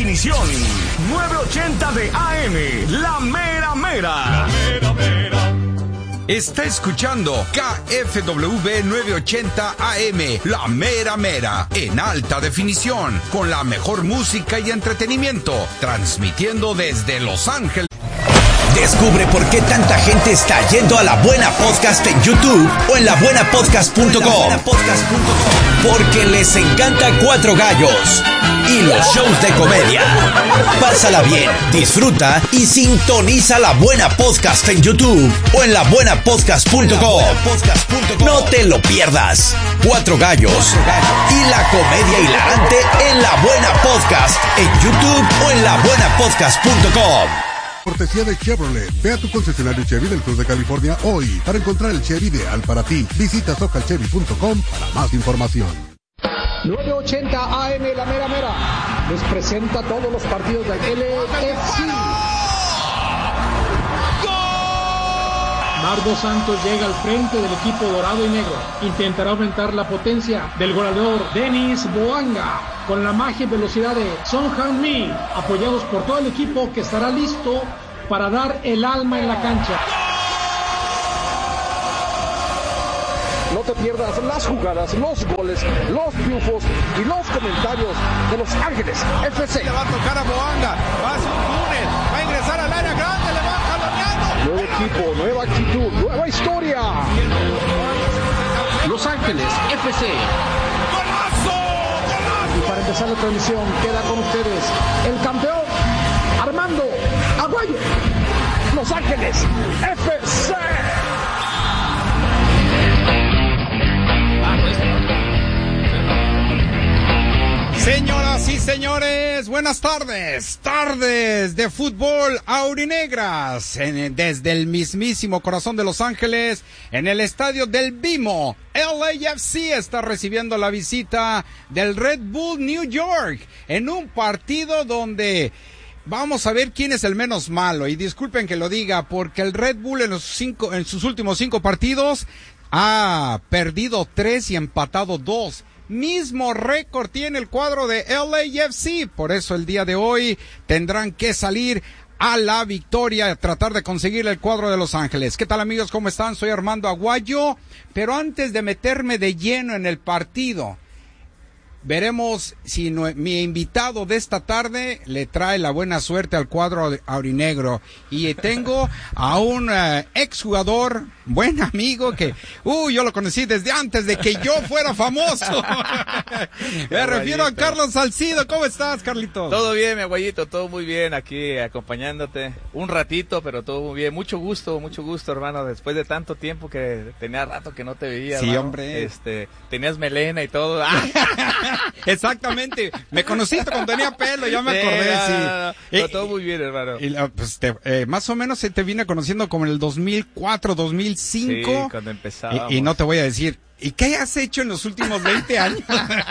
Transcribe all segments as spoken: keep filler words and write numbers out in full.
definición. novecientos ochenta de A M, la mera mera. La mera mera. Está escuchando K F W novecientos ochenta A M, la mera mera, en alta definición, con la mejor música y entretenimiento, transmitiendo desde Los Ángeles. Descubre por qué tanta gente está yendo a La Buena Podcast en YouTube o en la buena podcast punto com. Porque les encanta Cuatro Gallos y los shows de comedia. Pásala bien, disfruta y sintoniza La Buena Podcast en YouTube o en la buena podcast punto com. No te lo pierdas. Cuatro Gallos y la comedia hilarante en La Buena Podcast en YouTube o en la buena podcast punto com. Cortesía de Chevrolet. Ve a tu concesionario Chevy del sur de California hoy para encontrar el Chevy ideal para ti. Visita socal chevy punto com para más información. novecientos ochenta A M, la mera mera, les presenta todos los partidos del L F C. Nardo Santos llega al frente del equipo dorado y negro. Intentará aumentar la potencia del goleador Denis Boanga con la magia y velocidad de Son Heung-min, apoyados por todo el equipo que estará listo para dar el alma en la cancha. No te pierdas las jugadas, los goles, los triunfos y los comentarios de Los Ángeles F C. Le va a tocar a Boanga, va a hacer un túnel, va a ingresar al área grande, le va jaloneando. Nuevo equipo, nueva actitud, nueva historia. Los Ángeles F C. ¡Golazo! ¡Golazo! Y para empezar la transmisión, queda con ustedes el campeón Armando Aguayo. Los Ángeles F C. Señoras y señores, buenas tardes, tardes de fútbol aurinegras, en, desde el mismísimo corazón de Los Ángeles, en el estadio del BMO. L A F C está recibiendo la visita del Red Bull New York, en un partido donde vamos a ver quién es el menos malo, y disculpen que lo diga, porque el Red Bull en, los cinco, en sus últimos cinco partidos ha perdido tres y empatado dos. Mismo récord tiene el cuadro de L A F C, por eso el día de hoy tendrán que salir a la victoria, tratar de conseguir el cuadro de Los Ángeles. ¿Qué tal, amigos? ¿Cómo están? Soy Armando Aguayo, pero antes de meterme de lleno en el partido, veremos si no, mi invitado de esta tarde le trae la buena suerte al cuadro aurinegro. Y tengo a un uh, exjugador, buen amigo, que uh, yo lo conocí desde antes de que yo fuera famoso. Me refiero a Carlos Salcido. ¿Cómo estás, Carlito? Todo bien, mi abuelito, todo muy bien, aquí acompañándote un ratito, pero todo muy bien. Mucho gusto, mucho gusto, hermano, después de tanto tiempo que tenía rato que no te veía, sí, hermano. Hombre. Este, tenías melena y todo. Exactamente, me conociste cuando tenía pelo, ya me sí, acordé, no, sí. No, no, no. Eh, todo muy bien, hermano. Y, pues te, eh, más o menos se te vine conociendo como en el dos mil cuatro, dos mil cinco. Sí, cuando empezábamos. Y, y no te voy a decir, ¿y qué has hecho en los últimos veinte años?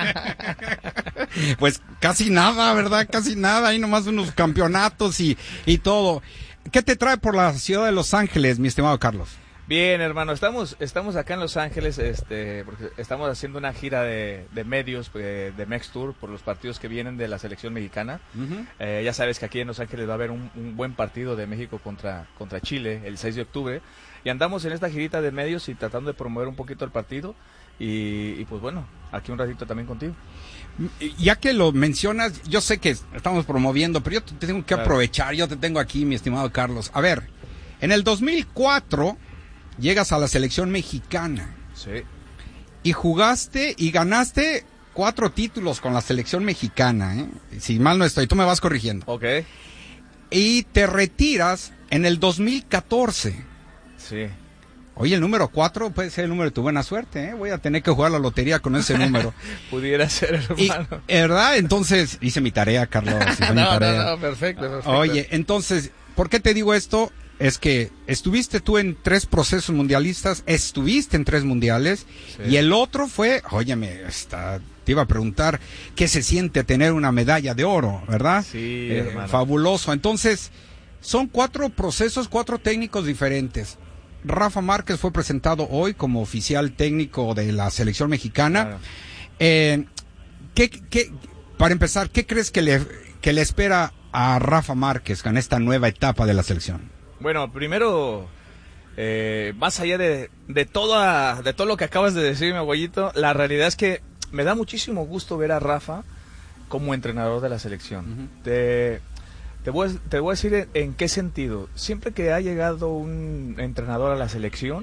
Pues casi nada, ¿verdad? Casi nada, ahí nomás unos campeonatos y, y todo. ¿Qué te trae por la ciudad de Los Ángeles, mi estimado Carlos? Bien, hermano, estamos estamos acá en Los Ángeles, este, porque estamos haciendo una gira de, de medios, de, de Mex Tour, por los partidos que vienen de la selección mexicana. Uh-huh. Eh, ya sabes que aquí en Los Ángeles va a haber un, un buen partido de México contra, contra Chile el seis de octubre. Y andamos en esta girita de medios y tratando de promover un poquito el partido. Y, y pues bueno, aquí un ratito también contigo. Ya que lo mencionas, yo sé que estamos promoviendo, pero yo te tengo que claro. aprovechar, yo te tengo aquí, mi estimado Carlos. A ver, en el dos mil cuatro... llegas a la selección mexicana. Sí. Y jugaste y ganaste cuatro títulos con la selección mexicana, ¿eh? Si mal no estoy, tú me vas corrigiendo. Ok. Y te retiras en el dos mil catorce. Sí. Oye, el número cuatro puede ser el número de tu buena suerte, ¿eh? Voy a tener que jugar la lotería con ese número. Pudiera ser, hermano. Y, ¿verdad? Entonces, hice mi tarea, Carlos. Hice no, mi tarea. no, no, perfecto, perfecto. Oye, entonces, ¿por qué te digo esto? Es que estuviste tú en tres procesos mundialistas, estuviste en tres mundiales, sí. Y el otro fue, óyeme, está, te iba a preguntar, ¿qué se siente tener una medalla de oro, verdad? Sí, eh, hermano. Fabuloso. Entonces, son cuatro procesos, cuatro técnicos diferentes. Rafa Márquez fue presentado hoy como oficial técnico de la selección mexicana. Claro. Eh, ¿qué, qué, para empezar, ¿qué crees que le... que le espera a Rafa Márquez en esta nueva etapa de la selección? Bueno, primero, eh, más allá de, de, toda, de todo lo que acabas de decir, mi abuelito, la realidad es que me da muchísimo gusto ver a Rafa como entrenador de la selección. Uh-huh. Te, te, voy, a, te voy a decir en, en qué sentido. Siempre que ha llegado un entrenador a la selección,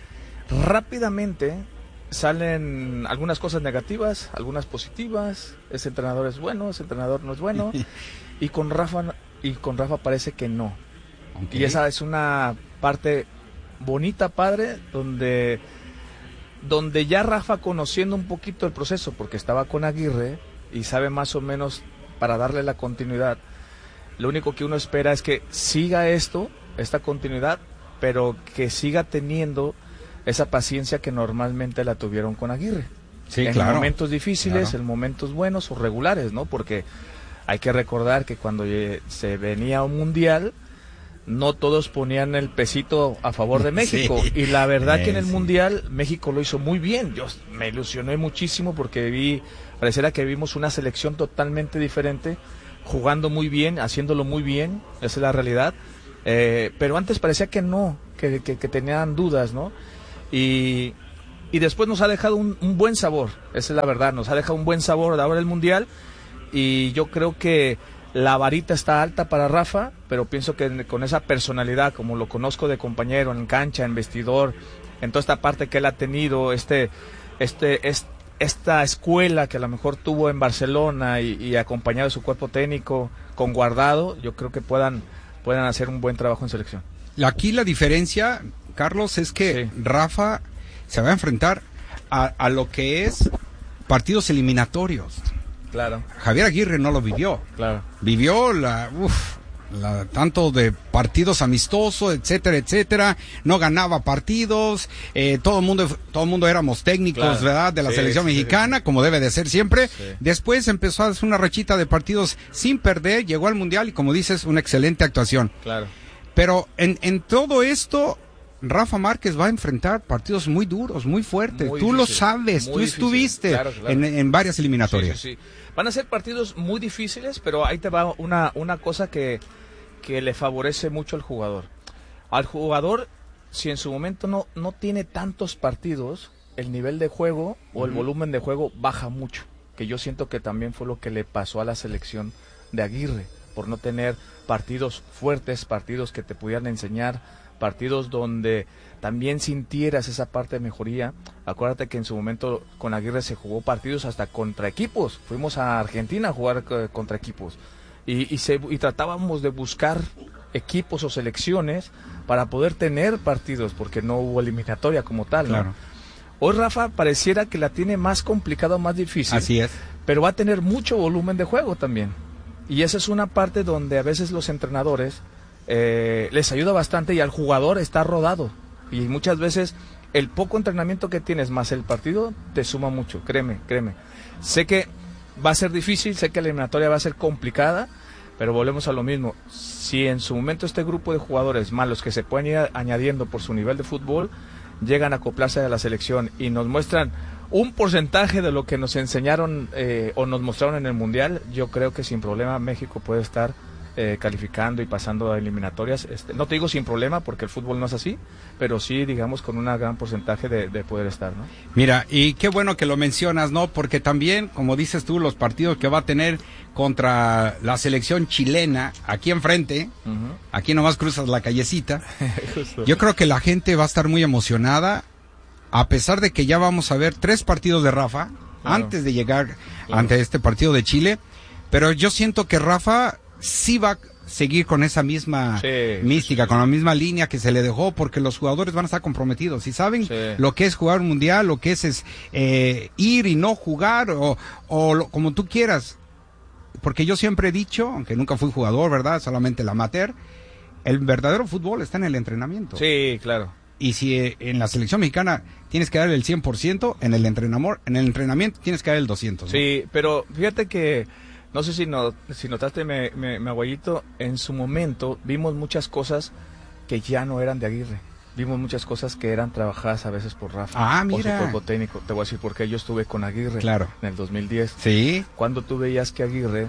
rápidamente salen algunas cosas negativas, algunas positivas. Ese entrenador es bueno, ese entrenador no es bueno. y con Rafa y con Rafa parece que no. Okay. Y esa es una parte bonita, padre, donde donde ya Rafa, conociendo un poquito el proceso, porque estaba con Aguirre y sabe más o menos para darle la continuidad, lo único que uno espera es que siga esto, esta continuidad, pero que siga teniendo esa paciencia que normalmente la tuvieron con Aguirre. Sí, en claro. momentos difíciles, Claro. en momentos buenos o regulares, ¿no? Porque hay que recordar que cuando se venía un mundial, no todos ponían el pesito a favor de México. Sí. Y la verdad Eh, que en el sí. mundial México lo hizo muy bien. Yo me ilusioné muchísimo porque vi, pareciera que vimos una selección totalmente diferente, jugando muy bien, haciéndolo muy bien, esa es la realidad. Eh, pero antes parecía que no, que, que, que tenían dudas, ¿no? Y, y después nos ha dejado un, un buen sabor, esa es la verdad, nos ha dejado un buen sabor de ahora el mundial. Y yo creo que la varita está alta para Rafa, pero pienso que con esa personalidad, como lo conozco de compañero, en cancha, en vestidor, en toda esta parte que él ha tenido, este, este, es, esta escuela que a lo mejor tuvo en Barcelona y, y acompañado de su cuerpo técnico, con Guardado, yo creo que puedan, puedan hacer un buen trabajo en selección. Aquí la diferencia, Carlos, es que Sí. Rafa se va a enfrentar a, a lo que es partidos eliminatorios. Claro, Javier Aguirre no lo vivió. claro. Vivió la, uf, la tanto de partidos amistosos, etcétera, etcétera. No ganaba partidos. Eh, todo el mundo, todo el mundo éramos técnicos, Claro. ¿verdad? De la Sí, selección sí, mexicana, sí. como debe de ser siempre. Sí. Después empezó a hacer una rachita de partidos sin perder. Llegó al mundial y, como dices, una excelente actuación. Claro. Pero en, en todo esto, Rafa Márquez va a enfrentar partidos muy duros, muy fuertes. Muy tú difícil, lo sabes, muy tú difícil, estuviste claro, claro. En, en varias eliminatorias. Sí, sí, sí. Van a ser partidos muy difíciles, pero ahí te va una, una cosa que, que le favorece mucho al jugador. Al jugador, si en su momento no, no tiene tantos partidos, el nivel de juego o el Ujú. volumen de juego baja mucho. Que yo siento que también fue lo que le pasó a la selección de Aguirre, por no tener partidos fuertes, partidos que te pudieran enseñar, partidos donde también sintieras esa parte de mejoría. Acuérdate que en su momento con Aguirre se jugó partidos hasta contra equipos. Fuimos a Argentina a jugar eh, contra equipos. Y, y, se, y tratábamos de buscar equipos o selecciones para poder tener partidos, porque no hubo eliminatoria como tal, ¿no? Claro. Hoy Rafa pareciera que la tiene más complicada, más difícil. Así es. Pero va a tener mucho volumen de juego también. Y esa es una parte donde a veces los entrenadores eh, les ayuda bastante y al jugador está rodado. Y muchas veces el poco entrenamiento que tienes más el partido te suma mucho, créeme, créeme. Sé que va a ser difícil, sé que la eliminatoria va a ser complicada, pero volvemos a lo mismo. Si en su momento este grupo de jugadores malos que se pueden ir añadiendo por su nivel de fútbol, llegan a acoplarse a la selección y nos muestran un porcentaje de lo que nos enseñaron eh, o nos mostraron en el Mundial, yo creo que sin problema México puede estar eh, calificando y pasando a eliminatorias. Este, no te digo sin problema porque el fútbol no es así, pero sí, digamos, con un gran porcentaje de, de poder estar, ¿no? Mira, y qué bueno que lo mencionas, ¿no? Porque también, como dices tú, los partidos que va a tener contra la selección chilena, aquí enfrente, Uh-huh. aquí nomás cruzas la callecita, yo creo que la gente va a estar muy emocionada, a pesar de que ya vamos a ver tres partidos de Rafa, Claro. antes de llegar Claro. ante este partido de Chile, pero yo siento que Rafa sí va a seguir con esa misma Sí, mística, sí, sí. con la misma línea que se le dejó, porque los jugadores van a estar comprometidos y saben Sí. lo que es jugar un mundial, lo que es, es eh, ir y no jugar, o, o lo- como tú quieras. Porque yo siempre he dicho, aunque nunca fui jugador, ¿verdad? Solamente el amateur, el verdadero fútbol está en el entrenamiento. Sí, claro. Y si eh, en la selección mexicana tienes que dar el cien por ciento, en el entrenamor, en el entrenamiento tienes que dar el doscientos por ciento. ¿no? Sí, pero fíjate que, no sé si, no, si notaste, mi, mi, mi abuelito, en su momento vimos muchas cosas que ya no eran de Aguirre. Vimos muchas cosas que eran trabajadas a veces por Rafa. Ah, Por mira. su cuerpo técnico. Te voy a decir por qué yo estuve con Aguirre Claro. en el dos mil diez. Sí. Cuando tú veías que Aguirre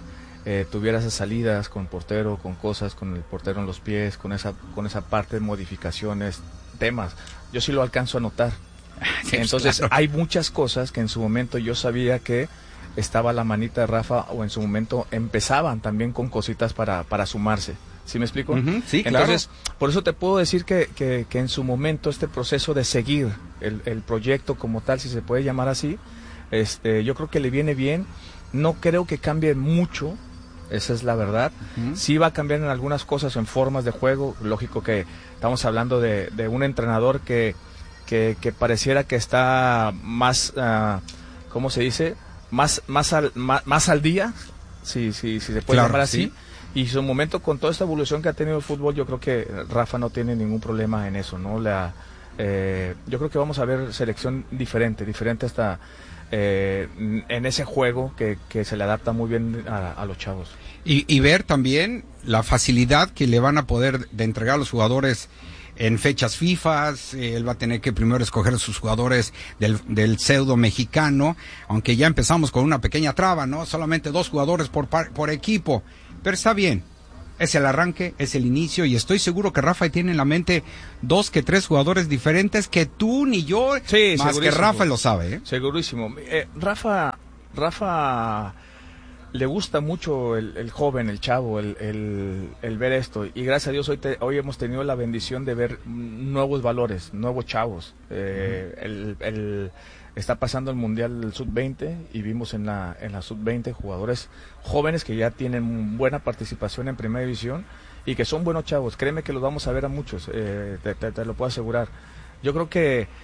eh, tuviera esas salidas con portero, con cosas, con el portero en los pies, con esa, con esa parte de modificaciones, temas. Yo sí lo alcanzo a notar. Sí, entonces claro. Hay muchas cosas que en su momento yo sabía que estaba la manita de Rafa, o en su momento empezaban también con cositas para, para sumarse. ¿Sí me explico? Uh-huh, sí, claro. Entonces, por eso te puedo decir que, que, que en su momento este proceso de seguir el, el proyecto como tal, si se puede llamar así, este, yo creo que le viene bien. No creo que cambie mucho, esa es la verdad. Uh-huh. Sí va a cambiar en algunas cosas, en formas de juego. Lógico que estamos hablando de, de un entrenador que, que, que pareciera que está más, uh, ¿cómo se dice? Más, más, al, más, más al día, si, si, si se puede claro, llamar así. ¿sí? Y su momento, con toda esta evolución que ha tenido el fútbol, yo creo que Rafa no tiene ningún problema en eso, ¿no? La, eh, yo creo que vamos a ver selección diferente, diferente hasta eh, en ese juego que, que se le adapta muy bien a, a los chavos. Y, y ver también la facilidad que le van a poder de entregar a los jugadores en fechas FIFA. Eh, él va a tener que primero escoger a sus jugadores del, del pseudo mexicano, aunque ya empezamos con una pequeña traba, ¿no? Solamente dos jugadores por, par, por equipo. Pero está bien, es el arranque, es el inicio, y estoy seguro que Rafa tiene en la mente dos que tres jugadores diferentes que tú ni yo, sí, más que Rafa lo sabe, ¿eh? Segurísimo. Eh, Rafa, Rafa le gusta mucho el, el joven, el chavo, el, el, el ver esto, y gracias a Dios hoy, te, hoy hemos tenido la bendición de ver nuevos valores, nuevos chavos. Eh, uh-huh. el, el Está pasando el Mundial sub veinte y vimos en la en la sub veinte jugadores jóvenes que ya tienen buena participación en primera división y que son buenos chavos. Créeme que los vamos a ver a muchos, eh, te, te, te lo puedo asegurar. Yo creo que